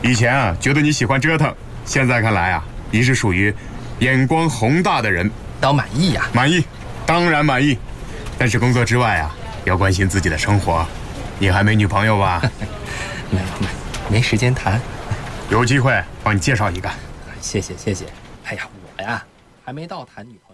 以前啊，觉得你喜欢折腾，现在看来啊，你是属于眼光宏大的人。 倒满意呀？ 满意，当然满意。但是工作之外啊，要关心自己的生活。你还没女朋友吧？ 没时间谈。 有机会帮你介绍一个。 谢谢。哎呀，我呀，还没到谈女朋友。